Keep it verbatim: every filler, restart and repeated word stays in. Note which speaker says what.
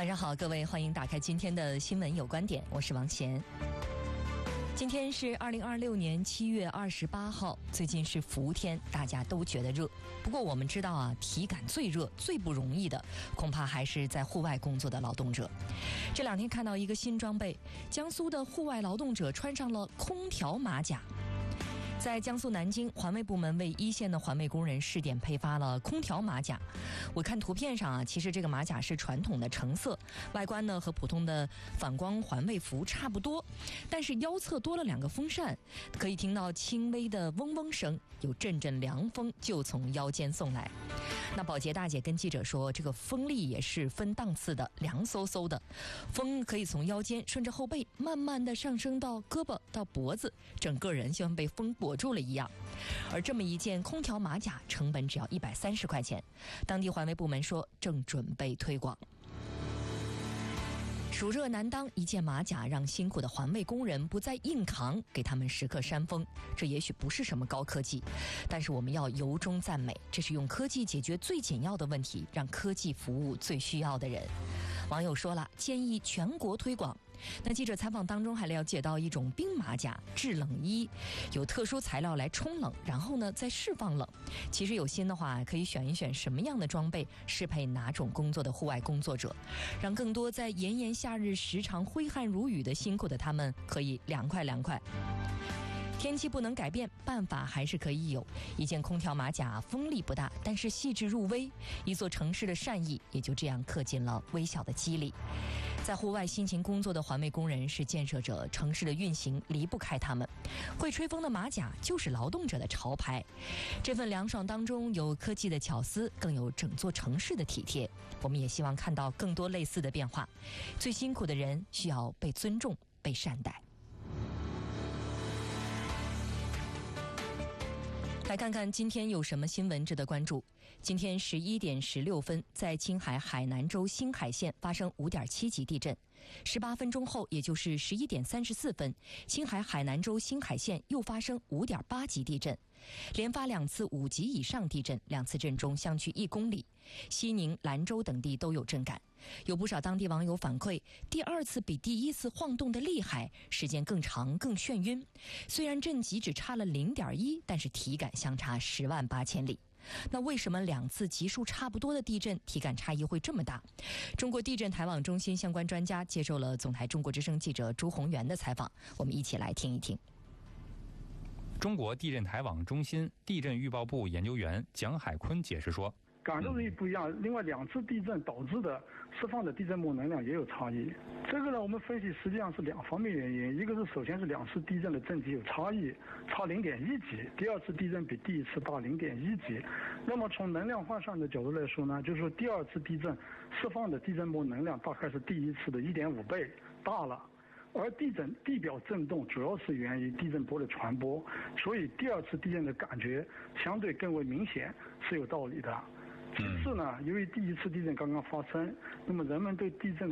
Speaker 1: 晚上好，各位，欢迎打开今天的新闻有观点，我是王贤。今天是二零二六年七月二十八号，最近是伏天，大家都觉得热。不过我们知道啊，体感最热、最不容易的，恐怕还是在户外工作的劳动者。这两天看到一个新装备，江苏的户外劳动者穿上了空调马甲。在江苏南京，环卫部门为一线的环卫工人试点配发了空调马甲。我看图片上啊，其实这个马甲是传统的橙色，外观呢和普通的反光环卫服差不多，但是腰侧多了两个风扇，可以听到轻微的嗡嗡声，有阵阵凉风就从腰间送来。那保洁大姐跟记者说，这个风力也是分档次的，凉飕飕的，风可以从腰间顺着后背慢慢的上升到胳膊到脖子，整个人就像被风裹住了一样。而这么一件空调马甲成本只要一百三十块钱，当地环卫部门说正准备推广。暑热难当，一件马甲让辛苦的环卫工人不再硬扛，给他们时刻扇风。这也许不是什么高科技，但是我们要由衷赞美，这是用科技解决最紧要的问题，让科技服务最需要的人。网友说了，建议全国推广。那记者采访当中还了解到一种冰马甲制冷衣，有特殊材料来冲冷，然后呢再释放冷。其实有心的话，可以选一选什么样的装备适配哪种工作的户外工作者，让更多在炎炎夏日时常挥汗如雨的辛苦的他们可以凉快凉快。天气不能改变，办法还是可以有。一件空调马甲风力不大，但是细致入微，一座城市的善意也就这样刻进了微小的肌理。在户外辛勤工作的环卫工人是建设者，城市的运行离不开他们。会吹风的马甲就是劳动者的潮牌。这份凉爽当中有科技的巧思，更有整座城市的体贴。我们也希望看到更多类似的变化。最辛苦的人需要被尊重、被善待。来看看今天有什么新闻值得关注。今天十一点十六分，在青海海南州兴海县发生五点七级地震。十八分钟后，也就是十一点三十四分，青海海南州兴海县又发生五点八级地震，连发两次五级以上地震，两次震中相距一公里。西宁、兰州等地都有震感。有不少当地网友反馈，第二次比第一次晃动的厉害，时间更长更眩晕。虽然震级只差了零点一，但是体感相差十万八千里。那为什么两次级数差不多的地震体感差异会这么大？中国地震台网中心相关专家接受了总台中国之声记者朱宏元的采访，我们一起来听一听。
Speaker 2: 中国地震台网中心地震预报部研究员蒋海坤解释说，
Speaker 3: 感受力不一样，另外两次地震导致的释放的地震波能量也有差异。这个呢，我们分析实际上是两方面原因，一个是首先是两次地震的震级有差异，差零点一级，第二次地震比第一次大零点一级。那么从能量换算的角度来说呢，就是说第二次地震释放的地震波能量大概是第一次的一点五倍大了。而地震地表震动主要是源于地震波的传播，所以第二次地震的感觉相对更为明显，是有道理的。其次呢，由于第一次地震刚刚发生，那么人们对地震